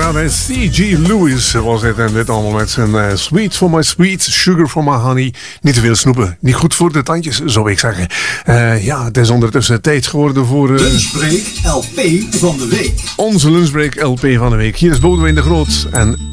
inderdaad. C.G. Lewis was dit en dit allemaal met zijn Sweet for my sweets, Sugar for my honey. Niet te veel snoepen, niet goed voor de tandjes, zou ik zeggen. Ja, het is ondertussen tijd geworden voor... Lunchbreak LP van de week. Onze Lunchbreak LP van de week. Hier is Boudewijn de Groot en